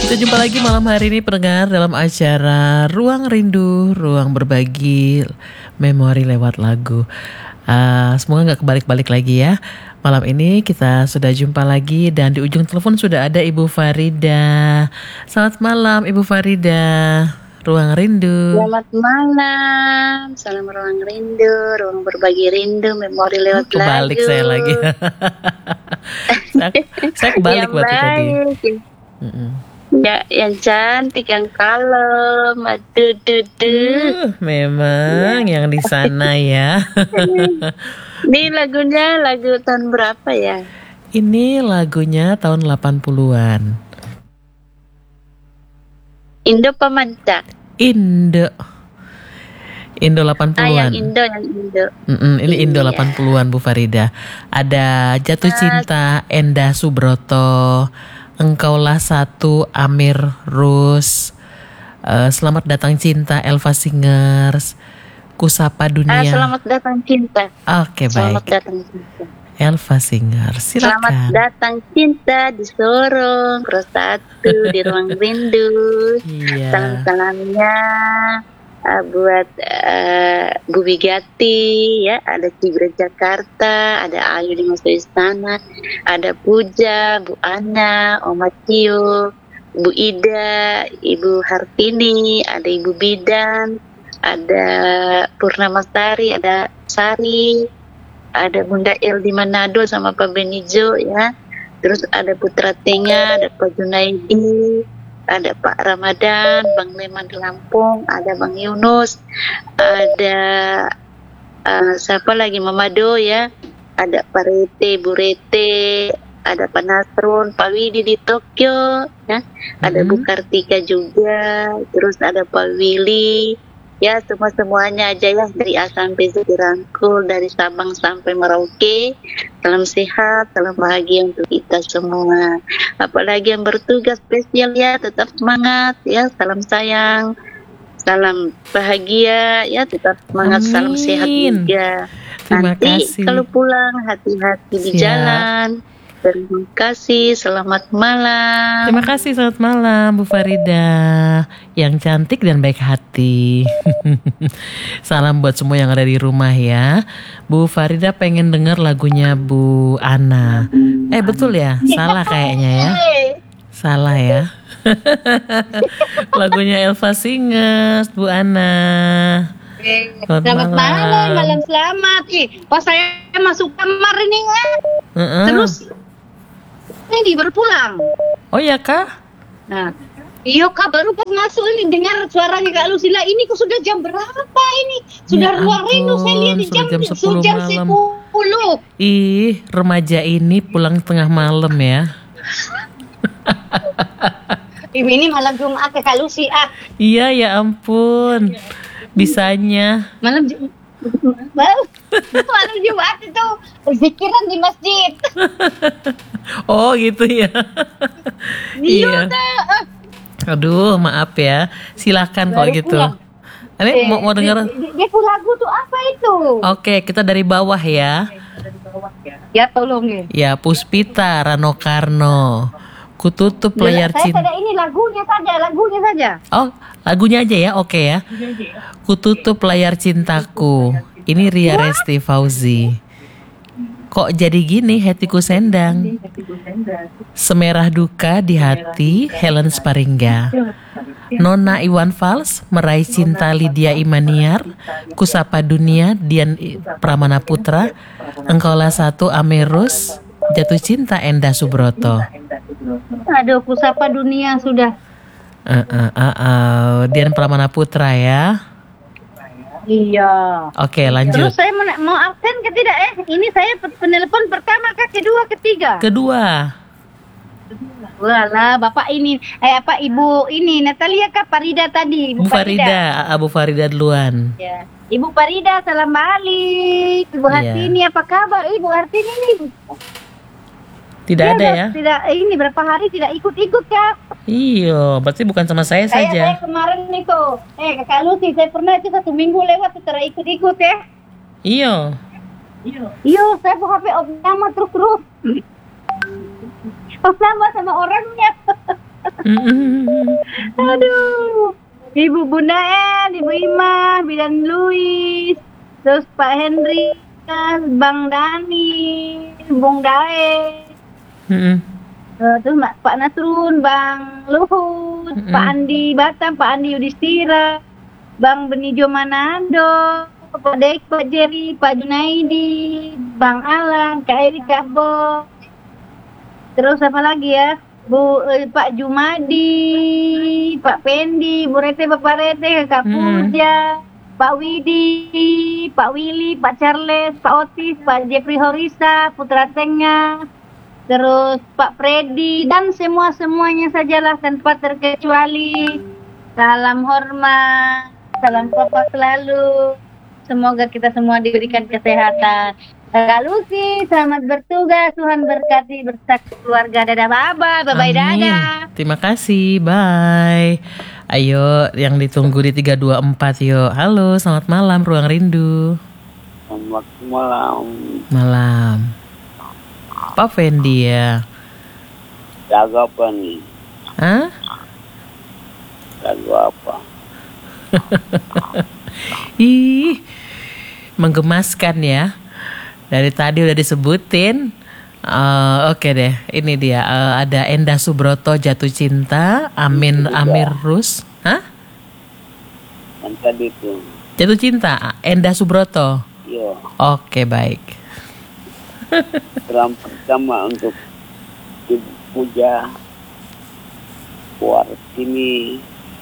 Kita jumpa lagi malam hari ini pendengar dalam acara Ruang Rindu, Ruang Berbagi Memori lewat lagu. Semoga gak kebalik-balik lagi ya. Malam ini kita sudah jumpa lagi dan di ujung telepon sudah ada Ibu Farida. Selamat malam Ibu Farida. Ruang Rindu. Selamat malam, salam Ruang Rindu, Ruang Berbagi Rindu, Memori lewat lagu. Kebalik saya lagi. saya kebalik waktu tadi. Ya, yang cantik, yang kalem, aduh. Memang yang di sana ya. Ini lagunya lagu tahun berapa ya? Ini lagunya tahun 80-an. Indo Pamanca. Indo 80-an. Yang Indo. Ini Indo 80-an Bu Farida. Ada Jatuh Cinta Enda Subroto, Engkaulah Satu Amir Rus, Selamat Datang Cinta Elva Singers, Kusapa Dunia. Selamat Datang Cinta. Oke, baik. Selamat Datang Cinta. Elva Singers, silakan. Selamat datang cinta di Sorong Cross 1 di Ruang Rindu. Iya. Salam-salamnya buat Bu Bigati ya, ada Cigra Jakarta, ada Ayu di Masa Istana, ada Puja, Bu Ana, Om Macio, Bu Ida, Ibu Hartini, ada Ibu Bidan, ada Purnamasari, ada Sari, ada Bunda El di Manado sama Pak Benijo ya. Terus ada Putra Tenga, ada Pak Junaidi, ada Pak Ramadan, Bang Leman di Lampung, ada Bang Yunus, ada siapa lagi, Mamado ya, ada Pak Rete, Bu Rete, ada Pak Nasrun, Pak Widi di Tokyo ya, ada Bu Kartika juga, terus ada Pak Willy. Ya, semuanya aja ya, dari A sampai Z dirangkul, dari Sabang sampai Merauke. Salam sehat, salam bahagia untuk kita semua. Apalagi yang bertugas spesial ya, tetap semangat ya, salam sayang, salam bahagia ya, tetap semangat. Amin. Salam sehat juga. Terima Nanti kasih. kalau pulang hati-hati di jalan. Terima kasih, selamat malam. Terima kasih, selamat malam Bu Farida yang cantik dan baik hati. Salam buat semua yang ada di rumah ya. Bu Farida pengen denger lagunya Bu Ana. Betul ya? Salah kayaknya ya. Salah ya. Lagunya Elva Singers, Bu Ana. Selamat malam selamat. Pas saya masuk kamar ini kan, terus ini baru pulang. Oh ya kah? Nah, iya kak, baru pas masuk ini dengar suaranya Kak Lusila. Ini kok sudah jam berapa ini? Sudah Ya Ruang Rindu saya lihat di jam 10 malam. 10. Ih, remaja ini pulang tengah malam ya. Ini malam Jumat ke Kak Lucy. Iya ya ampun. Bisanya. Malam Jumat itu zikiran di masjid. Oh gitu ya. Iya. Aduh maaf ya. Silakan kalau gitu. Ini mau dengar. Dia lagu tuh apa itu? Oke, kita dari bawah ya. Ya tolong ya. Ya, Puspita Rano Karno. Kututup layar cinta. Saya ini lagunya saja. Oh, lagunya aja ya. Oke ya. Kututup layar cintaku. Ini Ria Resti Fauzi. Kok jadi gini hatiku sendang. Semerah duka di hati Helen Sparingga. Nona Iwan Fals meraih cinta Lydia Imaniar. Kusapa Dunia Dian Pramana Putra. Engkaulah Satu Amerus. Jatuh Cinta Enda Subroto. Aduh, Kusapa Dunia sudah. Dian Pramana Putra ya. Iya. Oke, lanjut. Terus saya mau absen ke tidak? Ini saya penelpon pertama kah, kedua, ketiga? Kedua. Walah, Bapak ini Ibu ini Natalia kah, Farida tadi? Bu Farida, Bu Farida duluan. Ya. Ibu Farida, salam balik. Ibu Hartini, apa kabar? Ibu Hartini ini tidak ada ya? Tidak, ini berapa hari tidak ikut-ikut kak? Iya, berarti bukan sama saya saja. Saya kemarin itu, Kakak Lucy, saya pernah itu 1 minggu lewat setelah ikut-ikut ya. Iya, saya buka HP nama terus. Pas sama orangnya. Aduh. Ibu Bunda Ibu Ima, Bidan Louis, terus Pak Henry, Bang Dani, Bung Dae, terus Pak Nasrun, Bang Luhut, Pak Andi Batam, Pak Andi Yudhistira, Bang Benijo Manado, Pak Dek, Pak Jerry, Pak Junaidi, Bang Alan, Kak Eri, Kak Bo, terus apa lagi ya? Pak Jumadi, Pak Pendi, Bu Rete, Bapak Rete, Kak Puja, Pak Widi, Pak Willy, Pak Charles, Pak Otis, Pak Jeffrey Horisa, Putra Tengah, terus Pak Freddy, dan semuanya sajalah tanpa terkecuali. Salam hormat, salam papa selalu. Semoga kita semua diberikan kesehatan. Kak Lucy, selamat bertugas. Tuhan berkati bersama keluarga. Dadah, bye-bye, dadah. Terima kasih, bye. Ayo, yang ditunggu di 324 yuk. Halo, selamat malam, Ruang Rindu. Selamat malam. Malam. Pak Fendi ya. Lagu apa nih? Hah? Lagu apa? Ih, menggemaskan ya. Dari tadi udah disebutin. Oke deh, ini dia. Ada Enda Subroto, Jatuh Cinta. Amin Amir Rus. Hah? Yang tadi tuh. Jatuh Cinta, Enda Subroto. Yo. Oke, baik. Salam pertama untuk Ibu Puja, Wartini,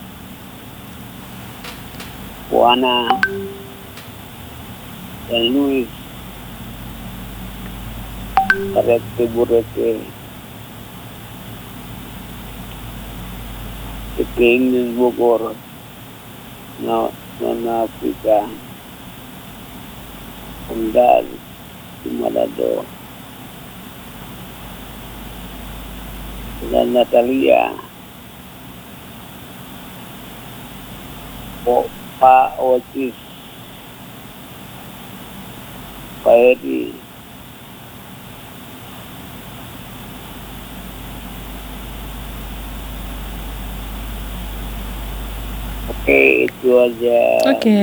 Puana, dan Luis. Karete Burete, Keking Bogor, Nona Afrika, Kendal, Manado, dan Natalia, Pak Otis, Pak Edi. Oke, itu aja. Oke.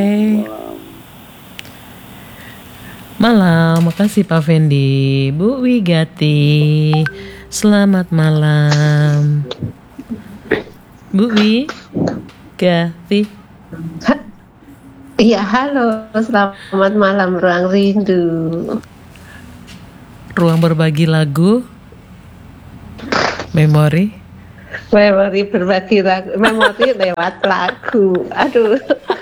Malam, makasih Pak Fendi. Bu Wigati, selamat malam. Bu Wigati. Iya, halo, selamat malam Ruang Rindu. Ruang berbagi lagu, memori berbagi lagu, memori lewat lagu. Aduh.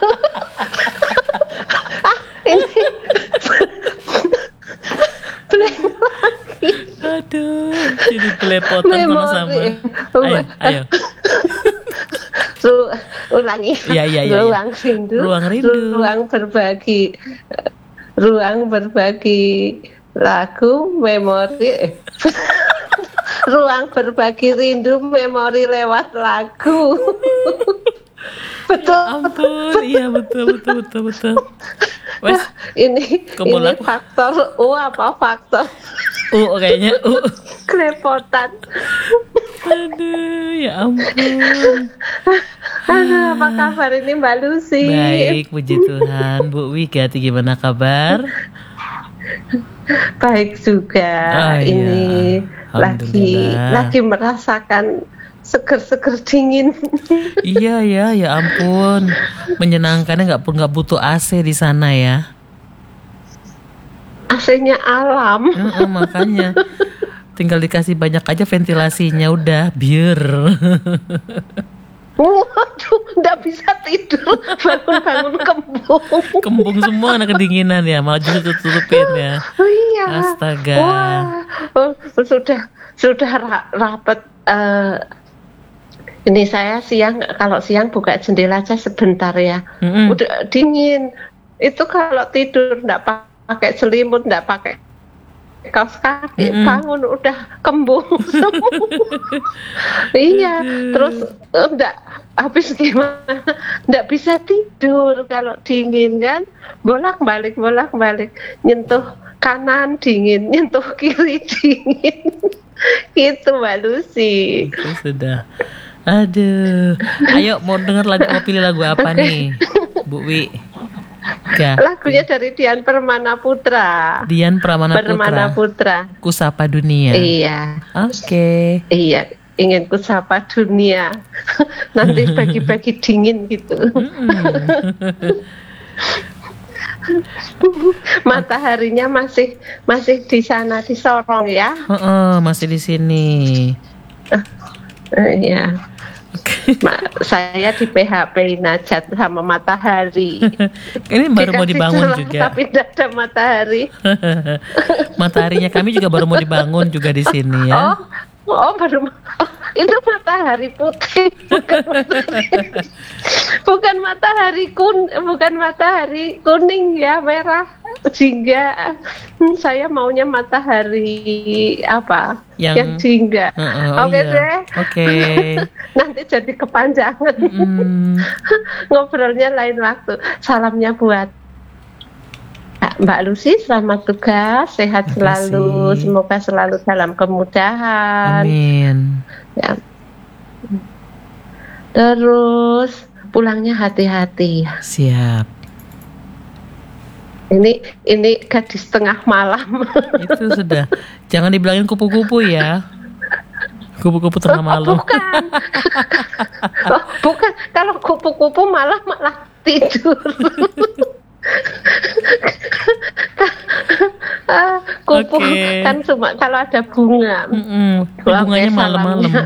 Ini aduh, jadi belepotan sama-sama. Ayo. Ulangi. Iya. Ruang Rindu. Ruang berbagi lagu, memori. Ruang berbagi rindu, memori lewat lagu. Betul. Ya ampun, iya betul. Wes, ini faktor U apa faktor? U kayaknya U. Kerepotan. Aduh, ya ampun. Aduh, apa kabar ini Mbak Lucy? Baik, puji Tuhan. Bu Wigati gimana kabar? Baik juga. Ini lagi merasakan seger-seger dingin. Iya ya ampun, menyenangkannya nggak butuh AC di sana ya. AC-nya alam. Makanya tinggal dikasih banyak aja ventilasinya udah biar. Waduh, nggak bisa tidur, bangun kembung semua anak kedinginan ya, malah justru tutupin ya. Oh iya. Astaga. Wah, sudah rapat. Ini saya kalau siang buka jendela aja sebentar ya. Udah dingin. Itu kalau tidur nggak pakai selimut, nggak pakai kaos kaki, bangun udah kembung semua. Iya, terus enggak habis gimana? Enggak bisa tidur kalau dingin kan, bolak-balik, nyentuh kanan dingin, nyentuh kiri dingin. Gitu Mbak Lucy. Itu sudah Aduh. Ayo mau denger lagu, mau pilih lagu apa nih, Bu Wi? Lagunya dari Dian Permana Putra. Dian Permana Putra. Kusapa Dunia. Iya. Oke. Iya, ingin kusapa dunia. Nanti bagi-bagi dingin gitu. Mataharinya masih di sana di Sorong ya. Masih di sini. Iya. Saya di PHP Najat sama matahari. Ini baru mau dibangun juga. Tapi tidak ada matahari. Mataharinya kami juga baru mau dibangun juga di sini ya. Baru. Itu matahari putih, bukan matahari kuning ya, merah jingga. Saya maunya matahari apa? Yang jingga. Oke deh. Oke. Nanti jadi kepanjangan. Ngobrolnya lain waktu. Salamnya buat Mbak Lucy, selamat tugas, sehat selalu, semoga selalu dalam kemudahan. Amin. Ya. Terus pulangnya hati-hati. Siap. Ini gadis tengah malam. Itu sudah. Jangan dibilangin kupu-kupu ya. Kupu-kupu tengah malam. Bukan. Bukan. Kalau kupu-kupu malah tidur. Kupu kan cuma kalau ada bunga. Bunganya malam-malam.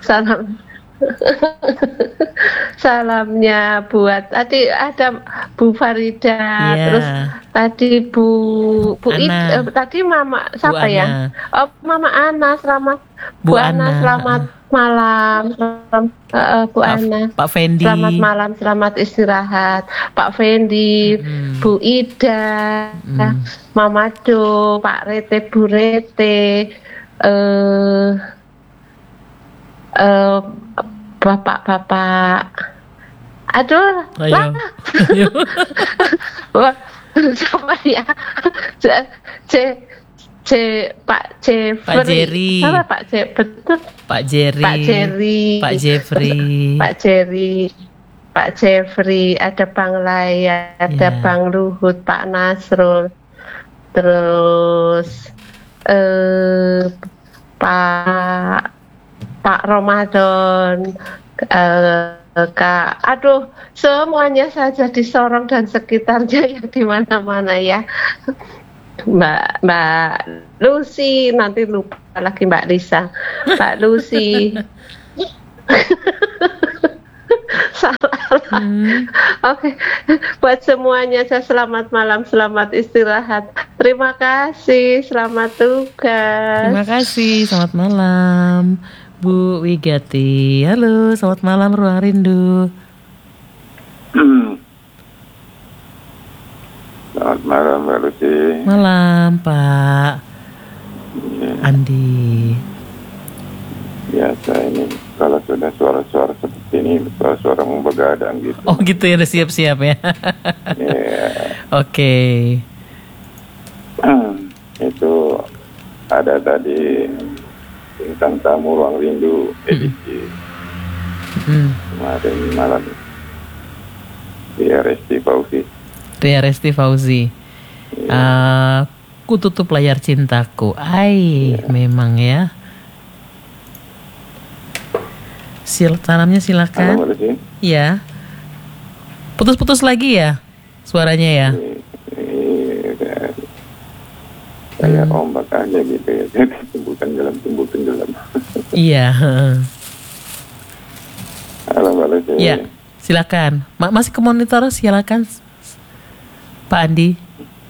Salamnya buat tadi ada Bu Farida, terus tadi Bu tadi Mama siapa ya? Mama Ana, selamat Bu Ana, selamat malam, Bu Ana. Pak Fendi. Selamat malam, selamat istirahat. Pak Fendi, Bu Ida, Mama Do, Pak Rete, Bu Rete, bapak-bapak. Aduh, ayo. Siapa ya? Pak Jerry. Apa Pak betul? Pak Jerry. Pak Jeffrey, ada Bang Laya, ada Bang Luhut, Pak Nasrul, terus Pak Ramadan, aduh, semuanya saja di Sorong dan sekitarnya yang di mana-mana ya. Mbak Lucy, nanti lupa lagi Mbak Lisa. Mbak Lucy. Salah. Oke. Buat semuanya saya selamat malam, selamat istirahat. Terima kasih, selamat tugas. Terima kasih, selamat malam Bu Wigati. Halo, selamat malam Ruang Rindu. Selamat malam Mbak Lucy. Malam Pak Andi. Biasa ini kalau sudah suara-suara seperti ini, suara-suara mau begadang gitu. Oh gitu ya, udah siap-siap ya. Oke. Itu ada tadi bintang tamu Ruang Rindu edisi kemarin malam Ria Resti Fauzi. Ku tutup layar cintaku. Memang ya. Tanamnya silakan. Ya. Putus-putus lagi ya suaranya ya. Kayak ombak aja gitu ya. Timbul tenggelam. Iya. Halo Mbak Lucy. Ya, silakan. Masih ke monitor, silakan Pak Andi.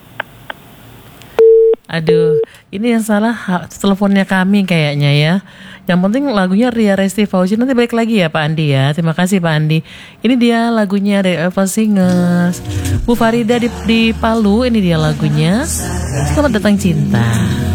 Aduh, ini yang salah teleponnya kami kayaknya ya. Yang penting lagunya Ria Resti Fauzi. Nanti balik lagi ya Pak Andi ya. Terima kasih Pak Andi. Ini dia lagunya dari Eva Singers. Bu Farida di Palu, ini dia lagunya Selamat Datang Cinta.